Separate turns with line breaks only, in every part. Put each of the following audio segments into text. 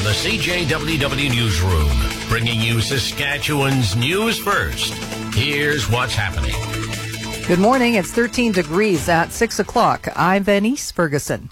the CJWW Newsroom, bringing you Saskatchewan's news first. Here's what's happening.
Good morning. It's 13 degrees at 6 o'clock. I'm Venice Ferguson.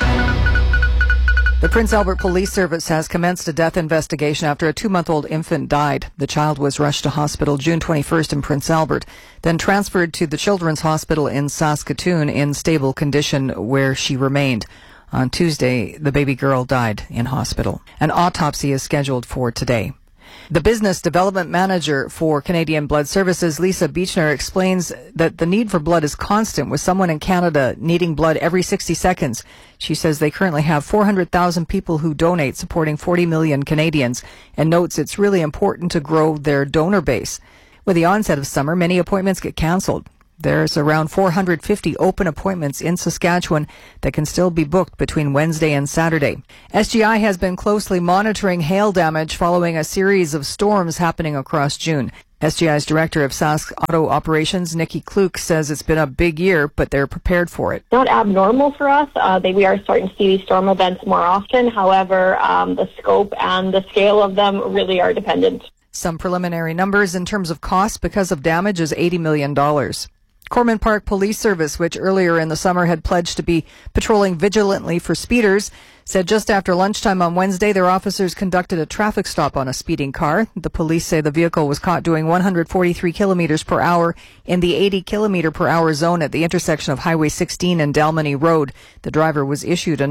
The Prince Albert Police Service has commenced a death investigation after a 2-month-old infant died. The child was rushed to hospital June 21st in Prince Albert, then transferred to the Children's Hospital in Saskatoon in stable condition, where she remained. On Tuesday, the baby girl died in hospital. An autopsy is scheduled for today. The business development manager for Canadian Blood Services, Lisa Beechner, explains that the need for blood is constant, with someone in Canada needing blood every 60 seconds. She says they currently have 400,000 people who donate, supporting 40 million Canadians, and notes it's really important to grow their donor base. With the onset of summer, many appointments get cancelled. There's around 450 open appointments in Saskatchewan that can still be booked between Wednesday and Saturday. SGI has been closely monitoring hail damage following a series of storms happening across June. SGI's Director of Sask Auto Operations, Nikki Kluk, says it's been a big year, but they're prepared for it.
Not abnormal for us. We are starting to see these storm events more often. However, the scope and the scale of them really are dependent.
Some preliminary numbers in terms of cost because of damage is $80 million. Corman Park Police Service, which earlier in the summer had pledged to be patrolling vigilantly for speeders, said just after lunchtime on Wednesday their officers conducted a traffic stop on a speeding car. The police say the vehicle was caught doing 143 kilometers per hour in the 80 kilometer per hour zone at the intersection of Highway 16 and Dalmeny Road. The driver was issued a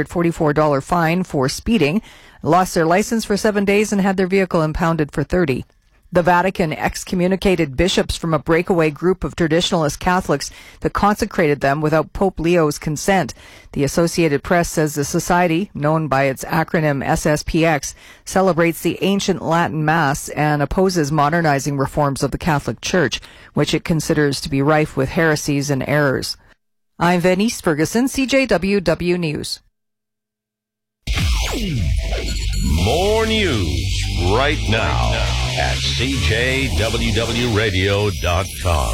$944 fine for speeding, lost their license for 7 days, and had their vehicle impounded for $30. The Vatican excommunicated bishops from a breakaway group of traditionalist Catholics that consecrated them without Pope Leo's consent. The Associated Press says the society, known by its acronym SSPX, celebrates the ancient Latin Mass and opposes modernizing reforms of the Catholic Church, which it considers to be rife with heresies and errors. I'm Venice Ferguson, CJWW News.
More news right now at CJWWRadio.com.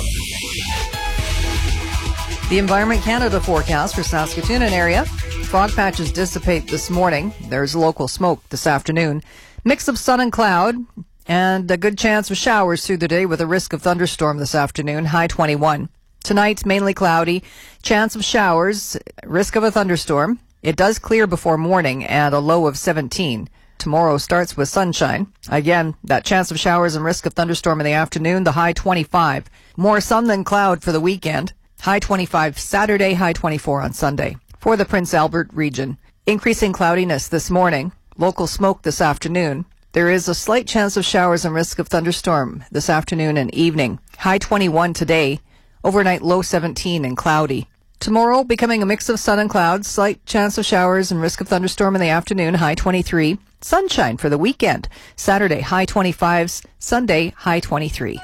The Environment Canada forecast for Saskatoon and area. Fog patches dissipate this morning. There's local smoke this afternoon. Mix of sun and cloud, and a good chance of showers through the day with a risk of thunderstorm this afternoon, high 21. Tonight, mainly cloudy. Chance of showers, risk of a thunderstorm. It does clear before morning and a low of 17. Tomorrow starts with sunshine. Again, that chance of showers and risk of thunderstorm in the afternoon, the high 25. More sun than cloud for the weekend. High 25 Saturday, high 24 on Sunday. For the Prince Albert region, increasing cloudiness this morning. Local smoke this afternoon. There is a slight chance of showers and risk of thunderstorm this afternoon and evening. High 21 today. Overnight low 17 and cloudy. Tomorrow, becoming a mix of sun and clouds, slight chance of showers and risk of thunderstorm in the afternoon, high 23. Sunshine for the weekend. Saturday, high 25s. Sunday, high 23.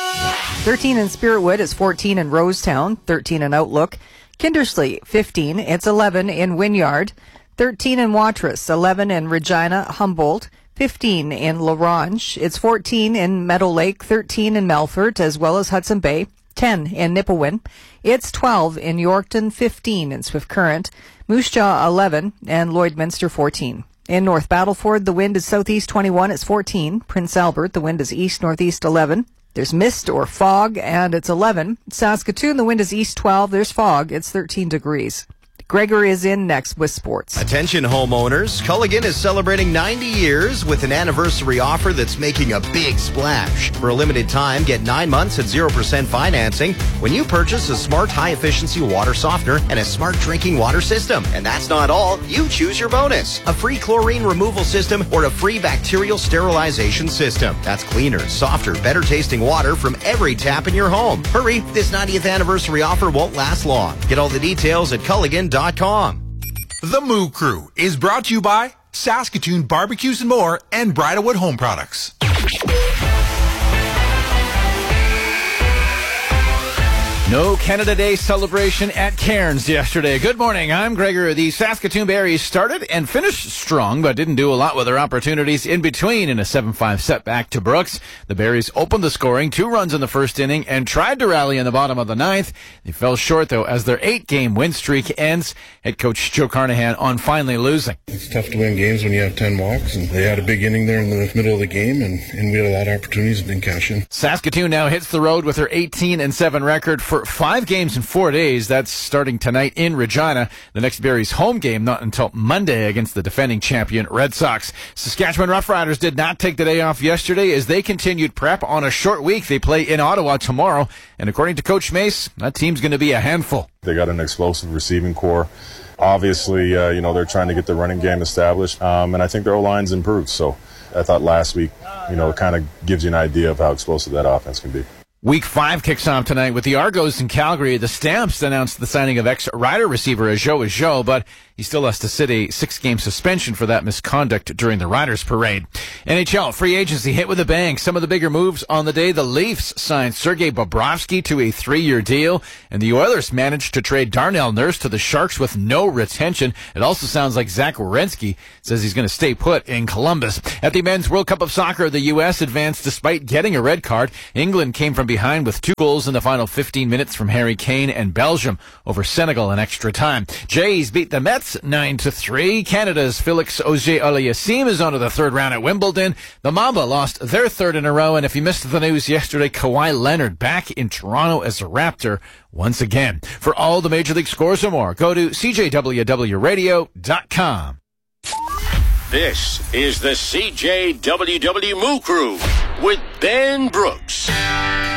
13 in Spiritwood, it's 14 in Rosetown, 13 in Outlook. Kindersley, 15. It's 11 in Wynyard. 13 in Watrous, 11 in Regina, Humboldt. 15 in La Ronge. It's 14 in Meadow Lake, 13 in Melfort, as well as Hudson Bay. 10 in Nipawin. It's 12 in Yorkton, 15 in Swift Current. Moose Jaw, 11, and Lloydminster, 14. In North Battleford, the wind is southeast 21, it's 14. Prince Albert, the wind is east-northeast 11. There's mist or fog, and it's 11. Saskatoon, the wind is east 12, there's fog, it's 13 degrees. Gregory is in next with sports.
Attention homeowners, Culligan is celebrating 90 years with an anniversary offer that's making a big splash. For a limited time, get 9 months at 0% financing when you purchase a smart high-efficiency water softener and a smart drinking water system. And that's not all. You choose your bonus. A free chlorine removal system or a free bacterial sterilization system. That's cleaner, softer, better tasting water from every tap in your home. Hurry, this 90th anniversary offer won't last long. Get all the details at Culligan.com.
The Moo Crew is brought to you by Saskatoon Barbecues and More and Bridalwood Home Products.
No Canada Day celebration at Cairns yesterday. Good morning, I'm Gregor. The Saskatoon Berries started and finished strong, but didn't do a lot with their opportunities in between in a 7-5 setback to Brooks. The Berries opened the scoring, 2 runs in the first inning, and tried to rally in the bottom of the 9th. They fell short, though, as their 8-game win streak ends. Head coach Joe Carnahan on finally losing.
It's tough to win games when you have 10 walks, and they had a big inning there in the middle of the game, and we had a lot of opportunities and didn't cash in.
Saskatoon now hits the road with their 18-7 record for 5 games in 4 days. That's starting tonight in Regina. The next Berries home game not until Monday against the defending champion Red Sox. Saskatchewan Roughriders did not take the day off yesterday as they continued prep on a short week. They play in Ottawa tomorrow, and according to Coach Mace, that team's going to be a handful.
They got an explosive receiving core. Obviously, they're trying to get the running game established, and I think their O-line's improved. So I thought last week, it kind of gives you an idea of how explosive that offense can be.
Week 5 kicks off tonight with the Argos in Calgary. The Stamps announced the signing of ex-Rider receiver Ajo, but he still has to sit a 6-game suspension for that misconduct during the Riders parade. NHL free agency hit with a bang. Some of the bigger moves on the day. The Leafs signed Sergei Bobrovsky to a 3-year deal, and the Oilers managed to trade Darnell Nurse to the Sharks with no retention. It also sounds like Zach Werenski says he's going to stay put in Columbus. At the Men's World Cup of Soccer, the U.S. advanced despite getting a red card. England came from behind with 2 goals in the final 15 minutes from Harry Kane, and Belgium over Senegal in extra time. Jays beat the Mets 9-3. Canada's Felix Auger-Aliassime is on to the 3rd round at Wimbledon. The Mamba lost their 3rd in a row, and if you missed the news yesterday, Kawhi Leonard back in Toronto as a Raptor once again. For all the Major League scores or more, go to CJWWRadio.com.
This is the CJWW Moo Crew with Ben Brooks.